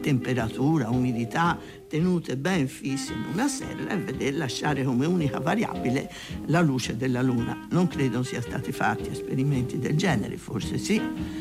temperatura, umidità tenute ben fisse in una serra e lasciare come unica variabile la luce della luna. Non credo siano stati fatti esperimenti del genere, forse sì.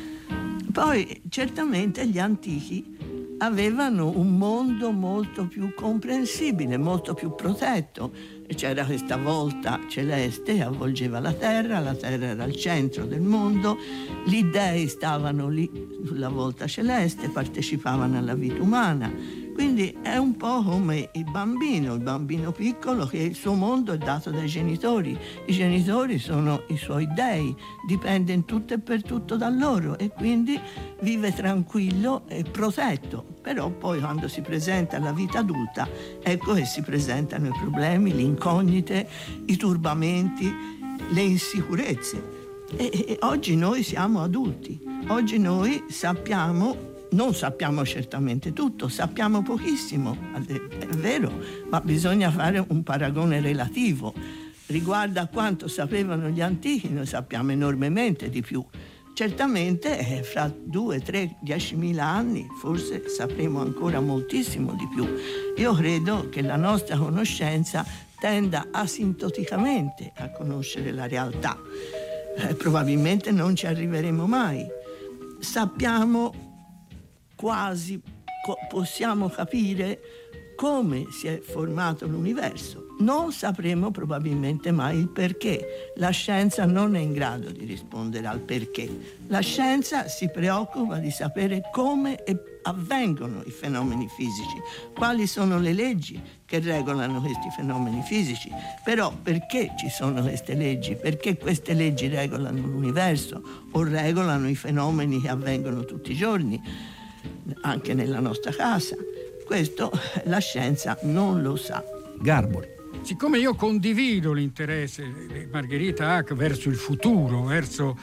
Poi certamente gli antichi avevano un mondo molto più comprensibile, molto più protetto. C'era questa volta celeste che avvolgeva la terra era il centro del mondo, gli dei stavano lì sulla volta celeste, partecipavano alla vita umana. Quindi è un po' come il bambino piccolo che il suo mondo è dato dai genitori. I genitori sono i suoi dei, dipende in tutto e per tutto da loro e quindi vive tranquillo e protetto. Però poi quando si presenta alla vita adulta, ecco che si presentano i problemi, le incognite, i turbamenti, le insicurezze. E oggi noi siamo adulti, oggi noi non sappiamo certamente tutto, sappiamo pochissimo, è vero, ma bisogna fare un paragone relativo. Riguardo a quanto sapevano gli antichi, noi sappiamo enormemente di più. Certamente fra 2, 3, 10.000 anni forse sapremo ancora moltissimo di più. Io credo che la nostra conoscenza tenda asintoticamente a conoscere la realtà. Probabilmente non ci arriveremo mai. Sappiamo quasi, possiamo capire come si è formato l'universo. Non sapremo probabilmente mai il perché. La scienza non è in grado di rispondere al perché. La scienza si preoccupa di sapere come avvengono i fenomeni fisici, quali sono le leggi che regolano questi fenomeni fisici. Però perché ci sono queste leggi? Perché queste leggi regolano l'universo o regolano i fenomeni che avvengono tutti i giorni, anche nella nostra casa? Questo la scienza non lo sa. Garboli. Siccome io condivido l'interesse di Margherita Hack verso il futuro, verso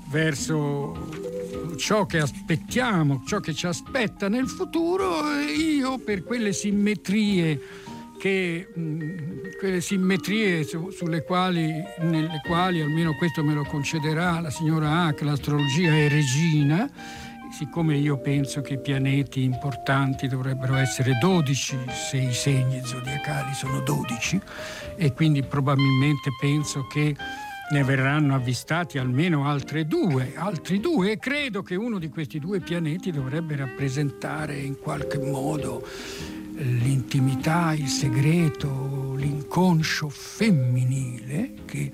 ciò che aspettiamo, ciò che ci aspetta nel futuro, io per quelle simmetrie nelle quali, almeno questo me lo concederà la signora Hack, l'astrologia è regina. Siccome io penso che i pianeti importanti dovrebbero essere 12, se i segni zodiacali sono 12, e quindi probabilmente penso che ne verranno avvistati almeno altri due, e credo che uno di questi due pianeti dovrebbe rappresentare in qualche modo l'intimità, il segreto, l'inconscio femminile che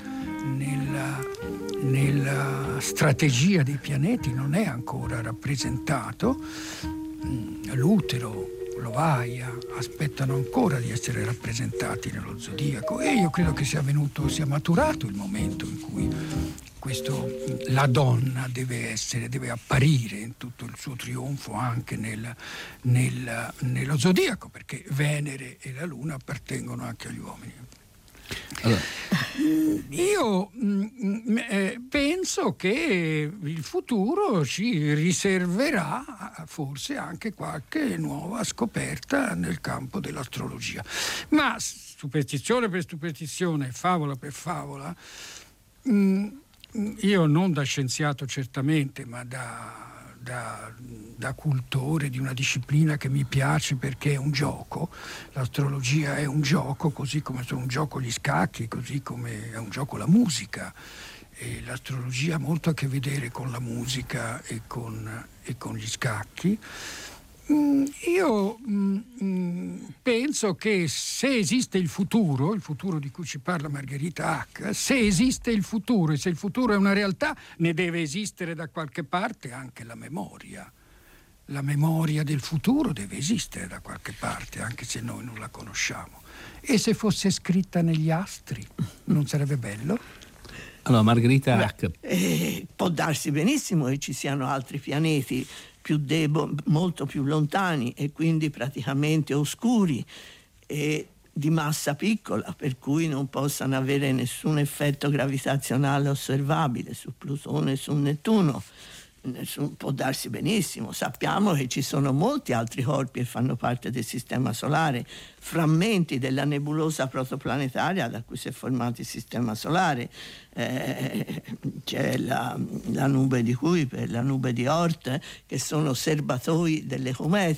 nella strategia dei pianeti non è ancora rappresentato. L'utero, l'ovaia aspettano ancora di essere rappresentati nello zodiaco, e io credo che sia maturato il momento in cui la donna deve apparire in tutto il suo trionfo anche nello zodiaco, perché Venere e la Luna appartengono anche agli uomini. Allora. Io penso che il futuro ci riserverà forse anche qualche nuova scoperta nel campo dell'astrologia, ma superstizione per superstizione, favola per favola, io non da scienziato certamente, ma da cultore di una disciplina che mi piace perché è un gioco. L'astrologia è un gioco, così come sono un gioco gli scacchi, così come è un gioco la musica, e l'astrologia ha molto a che vedere con la musica e con gli scacchi. Io penso che se esiste il futuro di cui ci parla Margherita Hack, se esiste il futuro e se il futuro è una realtà, ne deve esistere da qualche parte anche la memoria. La memoria del futuro deve esistere da qualche parte, anche se noi non la conosciamo. E se fosse scritta negli astri, non sarebbe bello? Allora, Margherita Hack. Può darsi benissimo che ci siano altri pianeti più deboli, molto più lontani e quindi praticamente oscuri e di massa piccola, per cui non possano avere nessun effetto gravitazionale osservabile su Plutone e su Nettuno. Può darsi benissimo. Sappiamo che ci sono molti altri corpi che fanno parte del sistema solare, frammenti della nebulosa protoplanetaria da cui si è formato il sistema solare. C'è la nube di Kuiper, la nube di Oort, che sono serbatoi delle comete.